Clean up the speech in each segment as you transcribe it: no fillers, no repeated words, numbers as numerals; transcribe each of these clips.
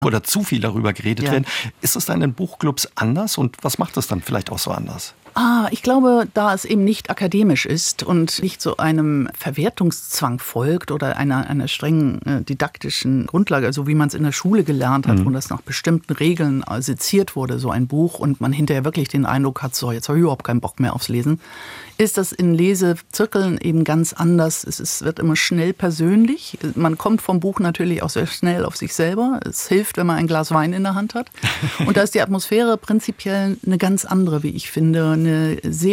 oder zu viel darüber geredet werden. Ist es dann in Buchclubs anders und was macht es dann vielleicht auch so anders? Ich glaube, da es eben nicht akademisch ist und nicht so einem Verwertungszwang folgt oder einer strengen didaktischen Grundlage, also wie man es in der Schule gelernt hat, wo das nach bestimmten Regeln seziert wurde, so ein Buch, und man hinterher wirklich den Eindruck hat, so jetzt habe ich überhaupt keinen Bock mehr aufs Lesen, ist das in Lesezirkeln eben ganz anders. Wird immer schnell persönlich. Man kommt vom Buch natürlich auch sehr schnell auf sich selber. Es hilft, wenn man ein Glas Wein in der Hand hat. Und da ist die Atmosphäre prinzipiell eine ganz andere, wie ich finde. Es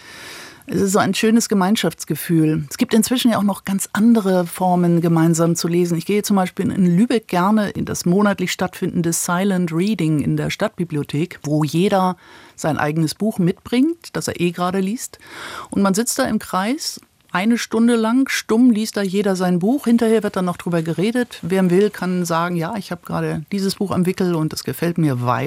ist so ein schönes Gemeinschaftsgefühl. Es gibt inzwischen ja auch noch ganz andere Formen, gemeinsam zu lesen. Ich gehe zum Beispiel in Lübeck gerne in das monatlich stattfindende Silent Reading in der Stadtbibliothek, wo jeder sein eigenes Buch mitbringt, das er gerade liest. Und man sitzt da im Kreis. 1 Stunde lang, stumm liest da jeder sein Buch. Hinterher wird dann noch drüber geredet. Wer will, kann sagen, ja, ich habe gerade dieses Buch am Wickel und das gefällt mir, weil, ...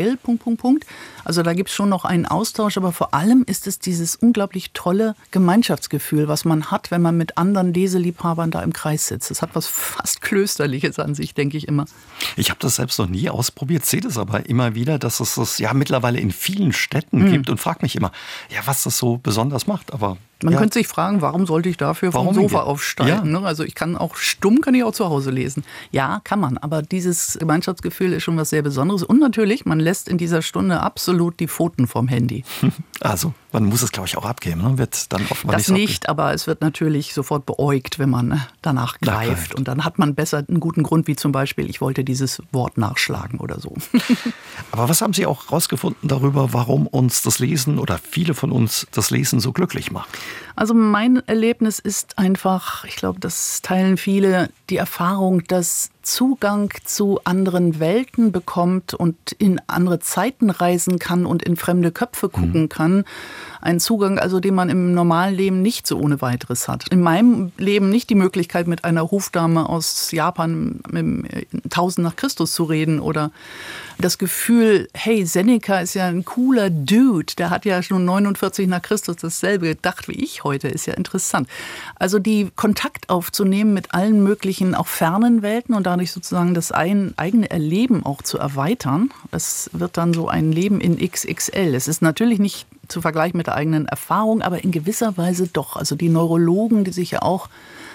Also da gibt es schon noch einen Austausch, aber vor allem ist es dieses unglaublich tolle Gemeinschaftsgefühl, was man hat, wenn man mit anderen Leseliebhabern da im Kreis sitzt. Das hat was fast Klösterliches an sich, denke ich immer. Ich habe das selbst noch nie ausprobiert, sehe das aber immer wieder, dass es das ja mittlerweile in vielen Städten gibt und frage mich immer, ja, was das so besonders macht, aber... Man könnte sich fragen, warum sollte ich dafür vom Sofa aufsteigen? Ja. Also kann ich auch zu Hause lesen. Ja, kann man, aber dieses Gemeinschaftsgefühl ist schon was sehr Besonderes. Und natürlich, man lässt in dieser Stunde absolut die Pfoten vom Handy. Also, man muss es, glaube ich, auch abgeben. Ne? Wird dann offenbar das nicht, aber es wird natürlich sofort beäugt, wenn man danach greift. Und dann hat man besser einen guten Grund, wie zum Beispiel, ich wollte dieses Wort nachschlagen oder so. Aber was haben Sie auch rausgefunden darüber, warum uns das Lesen oder viele von uns das Lesen so glücklich macht? Also mein Erlebnis ist einfach, ich glaube, das teilen viele, die Erfahrung, dass Zugang zu anderen Welten bekommt und in andere Zeiten reisen kann und in fremde Köpfe gucken kann. Ein Zugang, also den man im normalen Leben nicht so ohne weiteres hat. In meinem Leben nicht die Möglichkeit, mit einer Hofdame aus Japan im 1000 nach Christus zu reden oder das Gefühl, hey, Seneca ist ja ein cooler Dude, der hat ja schon 49 nach Christus dasselbe gedacht wie ich heute, ist ja interessant. Also die Kontakt aufzunehmen mit allen möglichen, auch fernen Welten und dadurch sozusagen das eigene Erleben auch zu erweitern, das wird dann so ein Leben in XXL. Es ist natürlich nicht zu vergleichen mit der eigenen Erfahrung, aber in gewisser Weise doch. Also die Neurologen, die sich ja auch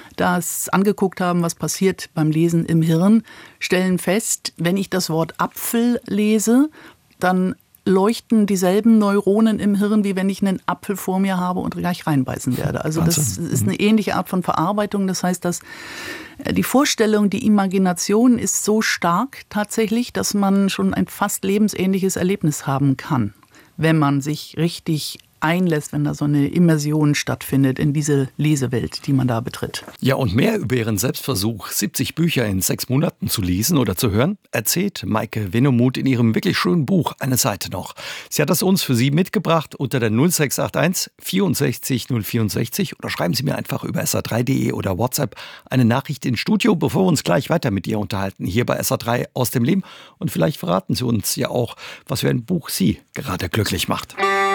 das angeguckt haben, was passiert beim Lesen im Hirn, stellen fest, wenn ich das Wort Apfel lese, dann leuchten dieselben Neuronen im Hirn, wie wenn ich einen Apfel vor mir habe und gleich reinbeißen werde. Also das ist eine ähnliche Art von Verarbeitung. Das heißt, dass die Vorstellung, die Imagination ist so stark tatsächlich, dass man schon ein fast lebensähnliches Erlebnis haben kann, wenn man sich richtig einlässt, wenn da so eine Immersion stattfindet in diese Lesewelt, die man da betritt. Ja, und mehr über ihren Selbstversuch, 70 Bücher in 6 Monaten zu lesen oder zu hören, erzählt Maike Winnemuth in ihrem wirklich schönen Buch Eine Seite noch. Sie hat das uns für Sie mitgebracht unter der 0681 64 064 oder schreiben Sie mir einfach über sa3.de oder WhatsApp eine Nachricht ins Studio, bevor wir uns gleich weiter mit ihr unterhalten, hier bei SA3 aus dem Leben. Und vielleicht verraten Sie uns ja auch, was für ein Buch Sie gerade glücklich macht.